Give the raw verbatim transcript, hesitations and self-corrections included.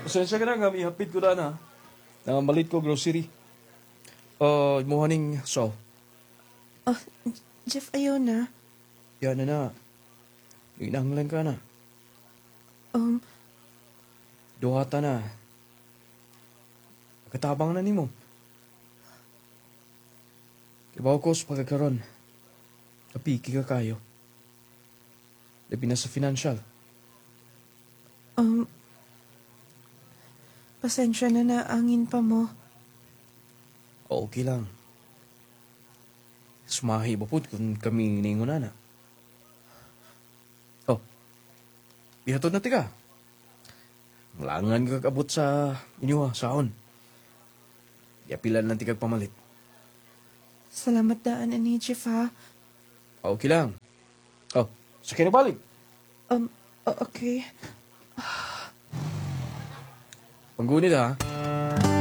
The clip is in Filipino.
Pasensya ka na nga, ihapit ko na na. Nangambalit ko grocery. Uh, morning, so. Oh, Jeff, ayaw na. Yan na na. Inanglan ka na. Um, Duhata na. Katabang na ni mo. Kibaw ko sa pagkakaroon. Kapiki ka kayo. Labi na sa financial. um, pasensya na na angin pa mo. Okay lang. Sumahi ba po kung kami ningunan na? Oh, ihatod na tika. Langan ka kabot sa inyo ha, saon. Yapilan lang tikag pamalit. Salamat daan ani Jeff ha. Okay lang. Oh, sakay na balik. Um, o- okay. Panggunit ha.